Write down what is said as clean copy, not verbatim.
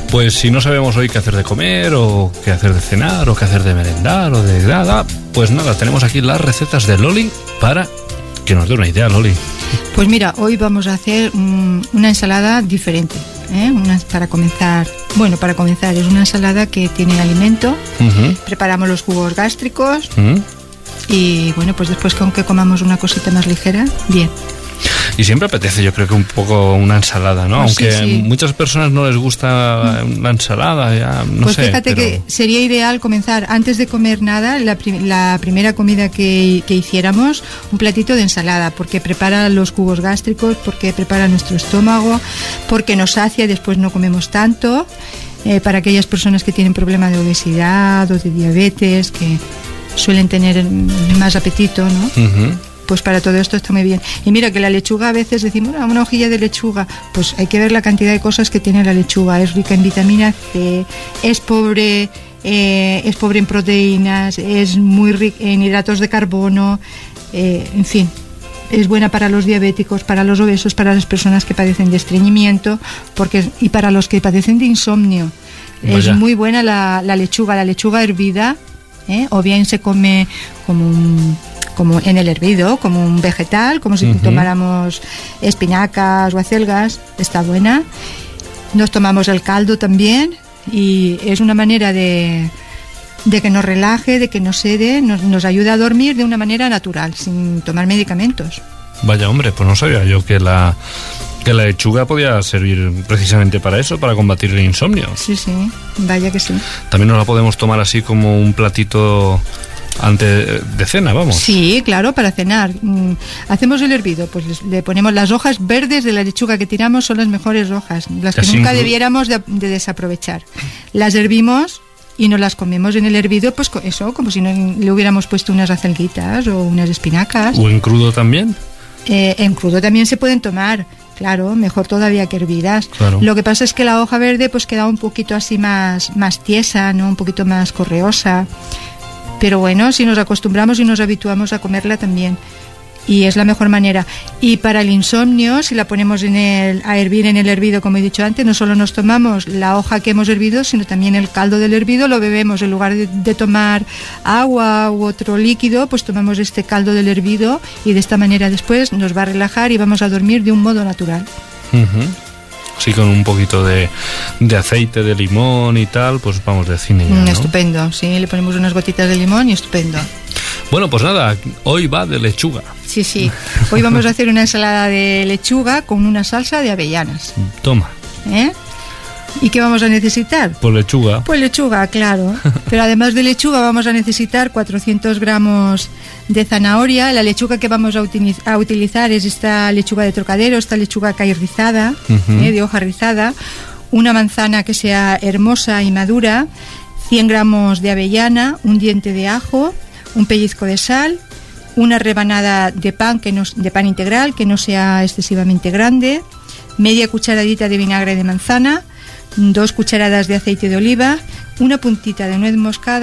Pues si no sabemos hoy qué hacer de comer, o qué hacer de cenar, o qué hacer de merendar, o de nada, pues nada, tenemos aquí las recetas de Loli para que nos dé una idea, Loli. Pues mira, hoy vamos a hacer una ensalada diferente, para comenzar. Bueno, para comenzar, es una ensalada que tiene alimento. Preparamos los jugos gástricos. Y bueno, pues después con que comamos una cosita más ligera, bien. Y siempre apetece, yo creo que un poco una ensalada, ¿no? Pues aunque sí. muchas personas no les gusta la ensalada, ya no pues sé. Pues fíjate que sería ideal comenzar antes de comer nada, la primera comida que hiciéramos, un platito de ensalada, porque prepara los jugos gástricos, porque prepara nuestro estómago, porque nos sacia y después no comemos tanto. Para aquellas personas que tienen problemas de obesidad o de diabetes, que suelen tener más apetito, ¿no? Pues para todo esto está muy bien. Y mira que la lechuga, a veces decimos, una hojilla de lechuga, pues hay que ver la cantidad de cosas que tiene la lechuga. Es rica en vitamina C, es pobre en proteínas, es muy rica en hidratos de carbono, en fin. Es buena para los diabéticos, para los obesos, para las personas que padecen de estreñimiento, y para los que padecen de insomnio. Vaya. Es muy buena la lechuga hervida, o bien se come como en el hervido, como un vegetal, como si tomáramos espinacas o acelgas, está buena. Nos tomamos el caldo también y es una manera de que nos relaje, de que nos sede, nos ayuda a dormir de una manera natural, sin tomar medicamentos. Vaya, hombre, pues no sabía yo que la lechuga podía servir precisamente para eso, para combatir el insomnio. Sí, vaya que sí. También nos la podemos tomar así como un platito antes de cena, vamos. Sí, claro, para cenar. Hacemos el hervido, pues le ponemos las hojas verdes de la lechuga que tiramos, son las mejores hojas, las que nunca debiéramos de desaprovechar. Las hervimos y nos las comemos en el hervido, pues eso, como si no le hubiéramos puesto unas acelguitas o unas espinacas. ¿O en crudo también? En crudo también se pueden tomar, claro, mejor todavía que hervidas. Claro. Lo que pasa es que la hoja verde pues queda un poquito así más tiesa, ¿no? Un poquito más correosa. Pero bueno, si nos acostumbramos y nos habituamos a comerla también. Y es la mejor manera. Y para el insomnio, si la ponemos a hervir en el hervido, como he dicho antes, no solo nos tomamos la hoja que hemos hervido, sino también el caldo del hervido, lo bebemos. En lugar de tomar agua u otro líquido, pues tomamos este caldo del hervido y de esta manera después nos va a relajar y vamos a dormir de un modo natural. Sí, con un poquito de aceite de limón y tal, pues vamos de cine ya, ¿no? Estupendo, sí, le ponemos unas gotitas de limón y estupendo. Bueno, pues nada, hoy va de lechuga. Sí, hoy vamos a hacer una ensalada de lechuga con una salsa de avellanas. Toma. ¿Y qué vamos a necesitar? Pues lechuga. Pues lechuga, claro. Pero además de lechuga vamos a necesitar 400 gramos de zanahoria. La lechuga que vamos a utilizar es esta lechuga de Trocadero, esta lechuga que hay rizada, de hoja rizada. Una manzana que sea hermosa y madura, 100 gramos de avellana, un diente de ajo, un pellizco de sal, una rebanada de pan integral que no sea excesivamente grande, media cucharadita de vinagre de manzana, 2 cucharadas de aceite de oliva, una puntita de nuez moscada.